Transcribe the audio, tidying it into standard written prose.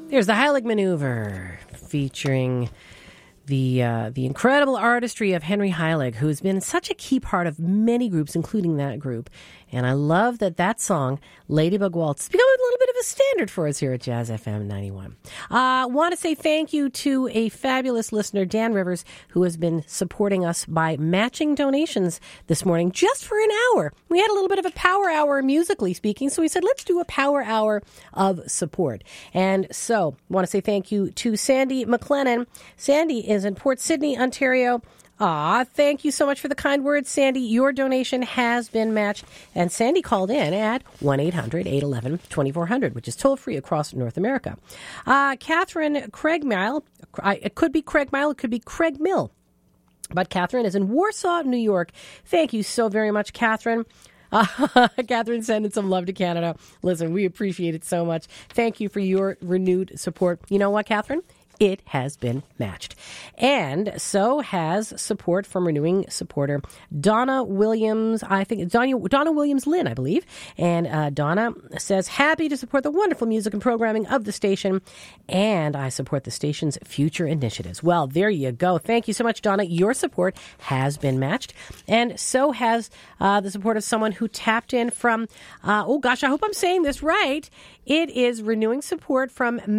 There's the Heilig Maneuver, featuring the incredible artistry of Henry Heilig, who's been such a key part of many groups, including that group. And I love that song, Ladybug Waltz, is becoming a little bit of a standard for us here at Jazz FM 91. Want to say thank you to a fabulous listener, Dan Rivers, who has been supporting us by matching donations this morning just for an hour. We had a little bit of a power hour, musically speaking, so we said, let's do a power hour of support. And so, want to say thank you to Sandy McLennan. Sandy is in Port Sydney, Ontario. Thank you so much for the kind words, Sandy. Your donation has been matched. And Sandy called in at 1-800-811-2400, which is toll-free across North America. Catherine Craigmile, it could be Craigmile, it could be Craig Mill. But Catherine is in Warsaw, New York. Thank you so very much, Catherine. Catherine sending some love to Canada. Listen, we appreciate it so much. Thank you for your renewed support. You know what, Catherine? It has been matched. And so has support from renewing supporter Donna Williams, Donna Williams-Lynn, I believe. And Donna says, happy to support the wonderful music and programming of the station, and I support the station's future initiatives. Well, there you go. Thank you so much, Donna. Your support has been matched. And so has the support of someone who tapped in from, I hope I'm saying this right. It is renewing support from